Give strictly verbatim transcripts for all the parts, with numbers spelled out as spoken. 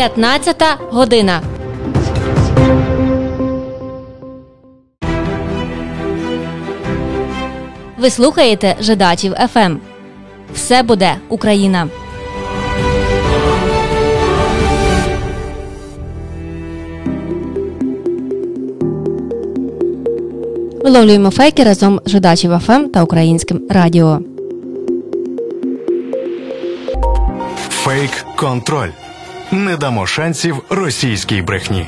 п'ятнадцята година. Ви слухаєте Жидачів еф ем. Все буде Україна. Виловлюємо фейки разом з Жидачів еф ем та Українським радіо. Фейк-контроль. Не дамо шансів російській брехні.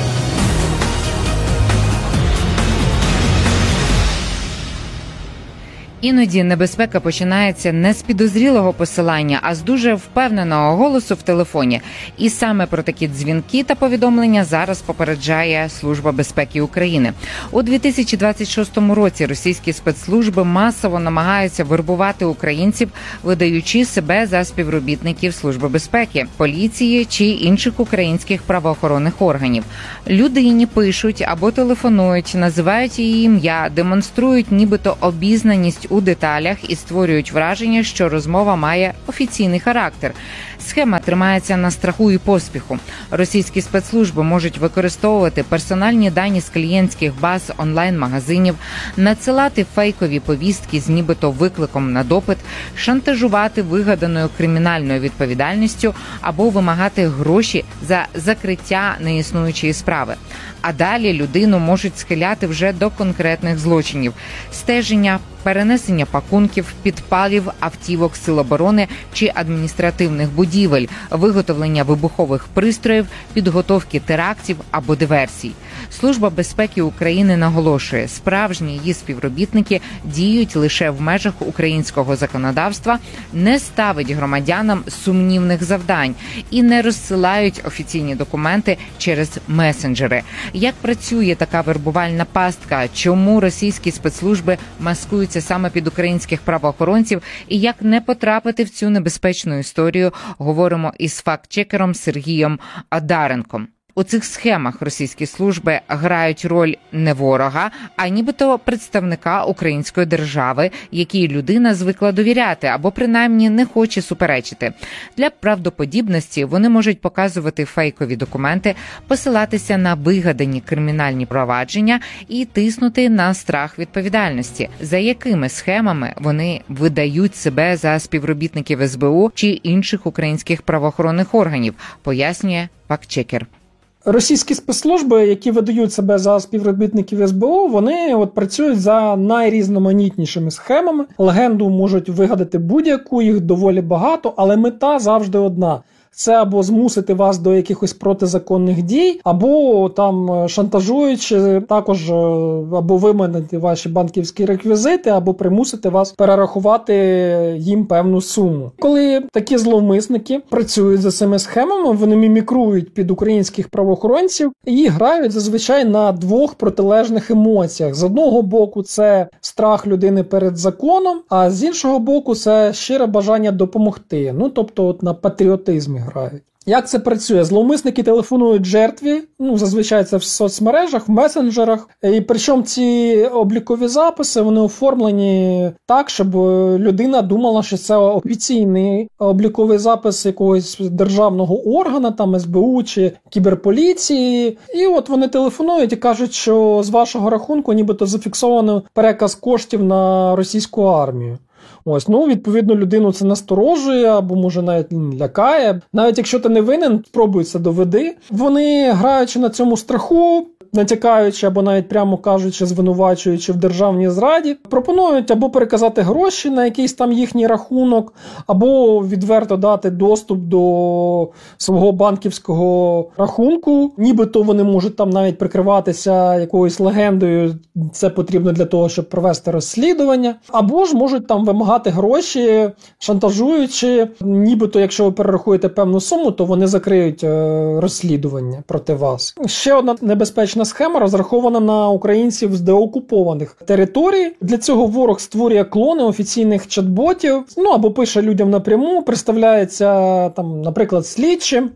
Іноді небезпека починається не з підозрілого посилання, а з дуже впевненого голосу в телефоні. І саме про такі дзвінки та повідомлення зараз попереджає Служба безпеки України. У дві тисячі двадцять шостому році російські спецслужби масово намагаються вербувати українців, видаючи себе за співробітників Служби безпеки, поліції чи інших українських правоохоронних органів. Людині пишуть або телефонують, називають її ім'я, демонструють нібито обізнаність у деталях і створюють враження, що розмова має офіційний характер. Схема тримається на страху і поспіху. Російські спецслужби можуть використовувати персональні дані з клієнтських баз онлайн-магазинів, надсилати фейкові повістки з нібито викликом на допит, шантажувати вигаданою кримінальною відповідальністю або вимагати гроші за закриття неіснуючої справи. А далі людину можуть схиляти вже до конкретних злочинів – стеження, перенесення пакунків, підпалів автівок Сил оборони чи адміністративних будівель, виготовлення вибухових пристроїв, підготовки терактів або диверсій. Служба безпеки України наголошує, справжні її співробітники діють лише в межах українського законодавства, не ставить громадянам сумнівних завдань і не розсилають офіційні документи через месенджери. Як працює така вербувальна пастка? Чому російські спецслужби маскуються саме під українських правоохоронців? І як не потрапити в цю небезпечну історію, говоримо із факт-чекером Сергієм Адаренком. У цих схемах російські служби грають роль не ворога, а нібито представника української держави, якій людина звикла довіряти або принаймні не хоче суперечити. Для правдоподібності вони можуть показувати фейкові документи, посилатися на вигадані кримінальні провадження і тиснути на страх відповідальності. За якими схемами вони видають себе за співробітників ес бе у чи інших українських правоохоронних органів, пояснює факт-чекер. Російські спецслужби, які видають себе за співробітників ес бе у, вони от працюють за найрізноманітнішими схемами. Легенду можуть вигадати будь-яку, їх доволі багато, але мета завжди одна. Це або змусити вас до якихось протизаконних дій, або там шантажуючи, також або виманити ваші банківські реквізити, або примусити вас перерахувати їм певну суму. Коли такі зловмисники працюють за цими схемами, вони мімікрують під українських правоохоронців і грають зазвичай на двох протилежних емоціях. З одного боку це страх людини перед законом, а з іншого боку це щире бажання допомогти. Ну, тобто от на патріотизмі грають. Як це працює? Зловмисники телефонують жертві, ну, зазвичай це в соцмережах, в месенджерах, і причому ці облікові записи, вони оформлені так, щоб людина думала, що це офіційний обліковий запис якогось державного органу, там ес бе у чи кіберполіції, і от вони телефонують і кажуть, що з вашого рахунку нібито зафіксовано переказ коштів на російську армію. Ось, ну, відповідно, людину це насторожує, або, може, навіть лякає. Навіть якщо ти не винен, спробуй це доведи. Вони, граючи на цьому страху, натякаючи або навіть прямо кажучи, звинувачуючи в державній зраді, пропонують або переказати гроші на якийсь там їхній рахунок, або відверто дати доступ до свого банківського рахунку. Нібито вони можуть там навіть прикриватися якоюсь легендою, це потрібно для того, щоб провести розслідування. Або ж можуть там вимагати гроші, шантажуючи, нібито якщо ви перерахуєте певну суму, то вони закриють розслідування проти вас. Ще одна небезпечна схема розрахована на українців з деокупованих територій. Для цього ворог створює клони офіційних чат-ботів, ну або пише людям напряму, представляється там, наприклад, слідчим,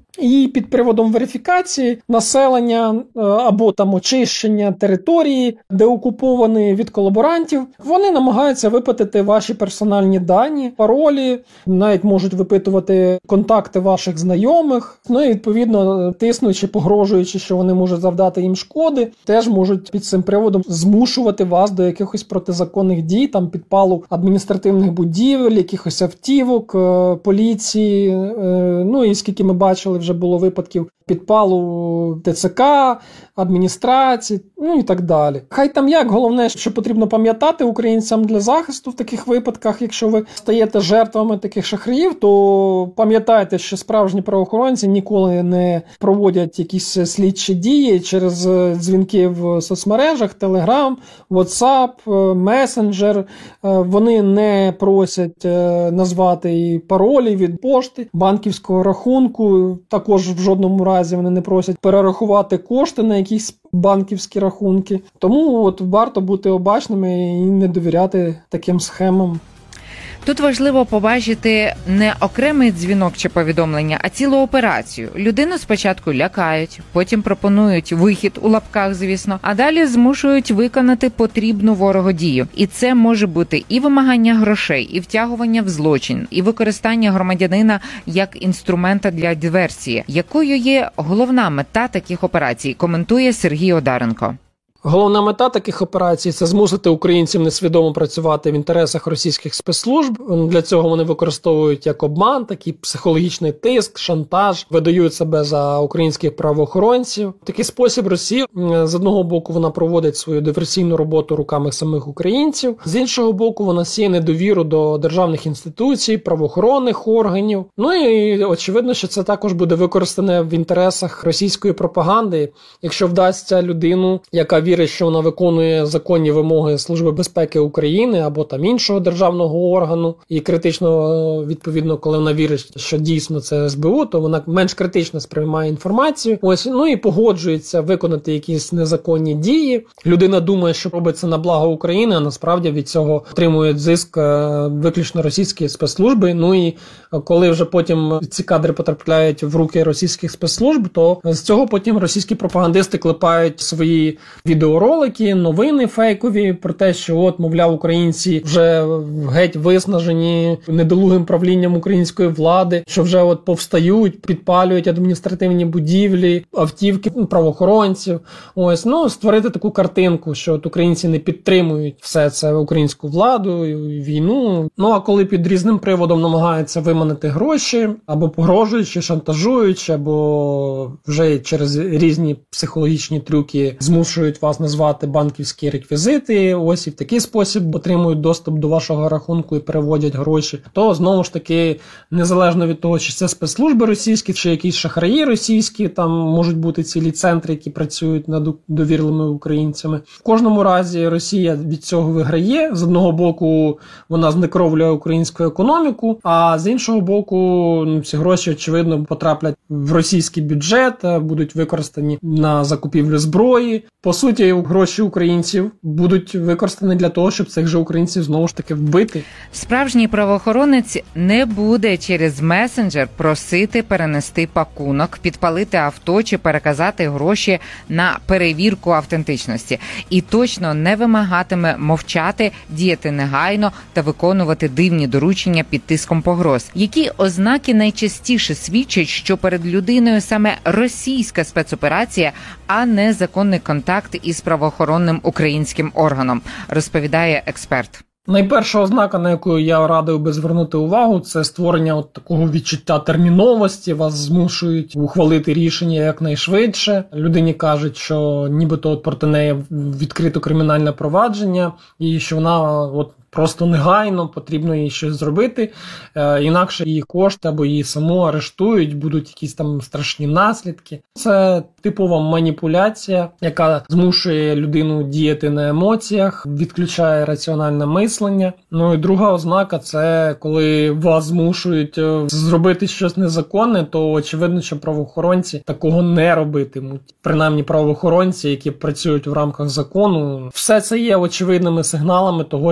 І під приводом верифікації населення або там очищення території, де окуповані від колаборантів, вони намагаються випитати ваші персональні дані, паролі, навіть можуть випитувати контакти ваших знайомих, ну і відповідно тиснучи, погрожуючи, що вони можуть завдати їм шкоди, теж можуть під цим приводом змушувати вас до якихось протизаконних дій, там підпалу адміністративних будівель, якихось автівок, поліції, ну і скільки ми бачили, вже було випадків підпалу ТЦК, адміністрації, ну і так далі. Хай там як, головне, що потрібно пам'ятати українцям для захисту в таких випадках, якщо ви стаєте жертвами таких шахраїв, то пам'ятайте, що справжні правоохоронці ніколи не проводять якісь слідчі дії через дзвінки в соцмережах, Telegram, WhatsApp, Messenger. Вони не просять назвати і паролі від пошти, банківського рахунку, також в жодному разі вони не просять перерахувати кошти на якісь банківські рахунки. Тому от варто бути обачними і не довіряти таким схемам. Тут важливо побачити не окремий дзвінок чи повідомлення, а цілу операцію. Людину спочатку лякають, потім пропонують вихід у лапках, звісно, а далі змушують виконати потрібну ворогу дію. І це може бути і вимагання грошей, і втягування в злочин, і використання громадянина як інструмента для диверсії. Якою є головна мета таких операцій, коментує Сергій Одаренко. Головна мета таких операцій – це змусити українців несвідомо працювати в інтересах російських спецслужб. Для цього вони використовують як обман, такий психологічний тиск, шантаж, видають себе за українських правоохоронців. В такий спосіб Росія, з одного боку, вона проводить свою диверсійну роботу руками самих українців, з іншого боку, вона сіє недовіру до державних інституцій, правоохоронних органів. Ну і очевидно, що це також буде використане в інтересах російської пропаганди, якщо вдасться людину, яка вірить, що вона виконує законні вимоги Служби безпеки України або там іншого державного органу, і критично, відповідно, коли вона вірить, що дійсно це ес бе у, то вона менш критично сприймає інформацію. Ось, ну і погоджується виконати якісь незаконні дії. Людина думає, що робить це на благо України, а насправді від цього отримують зиск виключно російські спецслужби. Ну і коли вже потім ці кадри потрапляють в руки російських спецслужб, то з цього потім російські пропагандисти клепають свої відеоролики, новини фейкові про те, що от, мовляв, українці вже геть виснажені недолугим правлінням української влади, що вже от повстають, підпалюють адміністративні будівлі, автівки правоохоронців. Ось, ну, створити таку картинку, що от українці не підтримують все це українську владу, війну. Ну, а коли під різним приводом намагаються виманити гроші, або погрожуючи, шантажуючи, або вже через різні психологічні трюки змушують вас назвати банківські реквізити, ось і в такий спосіб отримують доступ до вашого рахунку і переводять гроші, то знову ж таки, незалежно від того, чи це спецслужби російські, чи якісь шахраї російські, там можуть бути цілі центри, які працюють над довірливими українцями. В кожному разі Росія від цього виграє. З одного боку, вона знекровлює українську економіку, а з іншого боку, ну, ці гроші, очевидно, потраплять в російський бюджет, будуть використані на закупівлю зброї. По суті, гроші українців будуть використані для того, щоб цих же українців знову ж таки вбити. Справжній правоохоронець не буде через месенджер просити перенести пакунок, підпалити авто чи переказати гроші на перевірку автентичності. І точно не вимагатиме мовчати, діяти негайно та виконувати дивні доручення під тиском погроз. Які ознаки найчастіше свідчать, що перед людиною саме російська спецоперація, а не законний контакт із правоохоронним українським органом, розповідає експерт. Найперша ознака, на яку я радив би звернути увагу, це створення от такого відчуття терміновості. Вас змушують ухвалити рішення якнайшвидше. Людині кажуть, що нібито от проти неї відкрито кримінальне провадження і що вона от просто негайно потрібно їй щось зробити, е, інакше її кошти або її саму арештують, будуть якісь там страшні наслідки. Це типова маніпуляція, яка змушує людину діяти на емоціях, відключає раціональне мислення. Ну і друга ознака – це коли вас змушують зробити щось незаконне, то очевидно, що правоохоронці такого не робитимуть. Принаймні правоохоронці, які працюють в рамках закону. Все це є очевидними сигналами того, що перед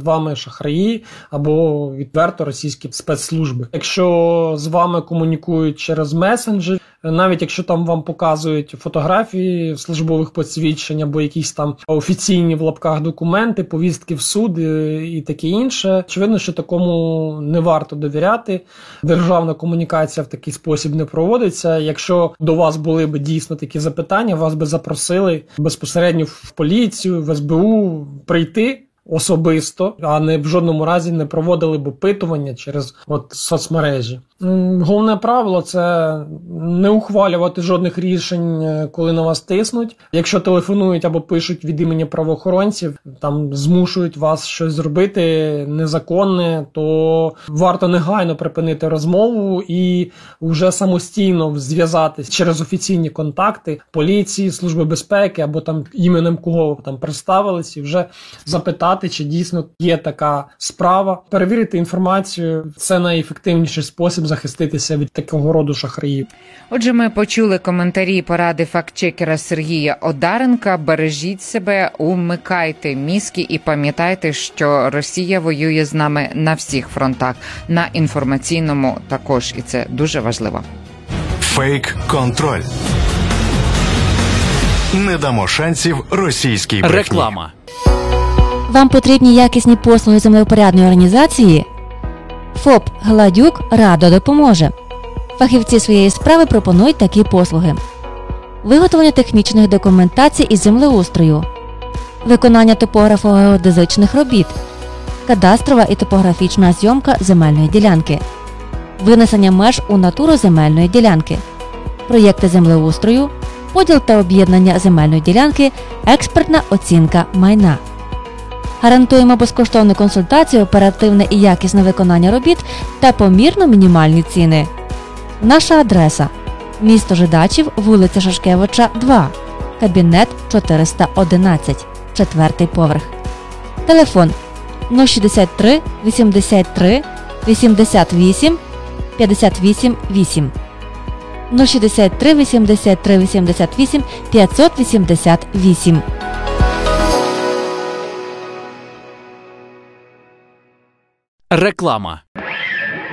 вами шахраї або відверто російські спецслужби. Якщо з вами комунікують через месенджер, навіть якщо там вам показують фотографії службових посвідчень або якісь там офіційні в лапках документи, повістки в суд і таке інше, очевидно, що такому не варто довіряти. Державна комунікація в такий спосіб не проводиться. Якщо до вас були б дійсно такі запитання, вас би запросили безпосередньо в поліцію, в ес бе у прийти особисто, а не в жодному разі не проводили б опитування через от соцмережі. Головне правило – це не ухвалювати жодних рішень, коли на вас тиснуть. Якщо телефонують або пишуть від імені правоохоронців, там змушують вас щось зробити незаконне, то варто негайно припинити розмову і вже самостійно зв'язатись через офіційні контакти поліції, Служби безпеки або там іменем кого там представились і вже запитати, чи дійсно є така справа. Перевірити інформацію – це найефективніший спосіб захиститися від такого роду шахраїв. Отже, ми почули коментарі і поради фактчекера Сергія Одаренка. Бережіть себе, умикайте мізки і пам'ятайте, що Росія воює з нами на всіх фронтах, на інформаційному також, і це дуже важливо. Фейк-контроль. Не дамо шансів російській брехні. Реклама. Вам потрібні якісні послуги землевпорядної організації? ФОП «Гладюк» радо допоможе. Фахівці своєї справи пропонують такі послуги: виготовлення технічних документацій із землеустрою, виконання топографо-геодезичних робіт, кадастрова і топографічна зйомка земельної ділянки, винесення меж у натуру земельної ділянки, проєкти землеустрою, поділ та об'єднання земельної ділянки, експертна оцінка майна. Гарантуємо безкоштовну консультацію, оперативне і якісне виконання робіт та помірно мінімальні ціни. Наша адреса – місто Жидачів, вулиця Шашкевича, два, кабінет чотириста одинадцять, четвертий поверх. Телефон нуль шістдесят три вісімдесят три вісімдесят вісім п'ятдесят вісім вісім, нуль шістдесят три вісімдесят три вісімдесят вісім п'ятсот вісімдесят вісім. Реклама.